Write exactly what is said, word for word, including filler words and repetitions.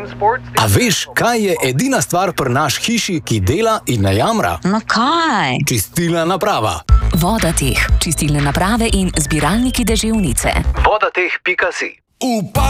A veš, kaj je edina stvar pri naš hiši, ki dela in ne jamra? No kaj? Čistilna naprava. Vodateh, čistilne naprave in zbiralniki deževnice. vodateh pika si.